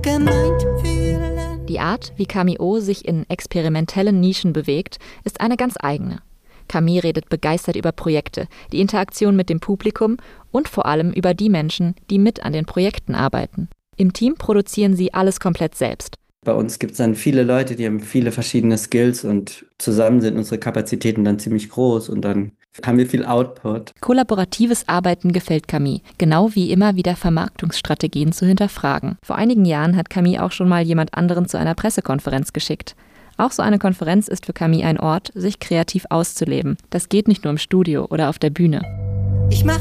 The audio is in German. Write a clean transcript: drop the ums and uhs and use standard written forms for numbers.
gemeint fühlen. Die Art, wie Camille O sich in experimentellen Nischen bewegt, ist eine ganz eigene. Camille redet begeistert über Projekte, die Interaktion mit dem Publikum und vor allem über die Menschen, die mit an den Projekten arbeiten. Im Team produzieren sie alles komplett selbst. Bei uns gibt es dann viele Leute, die haben viele verschiedene Skills und zusammen sind unsere Kapazitäten dann ziemlich groß und dann haben wir viel Output. Kollaboratives Arbeiten gefällt Camille, genau wie immer wieder Vermarktungsstrategien zu hinterfragen. Vor einigen Jahren hat Camille auch schon mal jemand anderen zu einer Pressekonferenz geschickt. Auch so eine Konferenz ist für Camille ein Ort, sich kreativ auszuleben. Das geht nicht nur im Studio oder auf der Bühne. Ich mach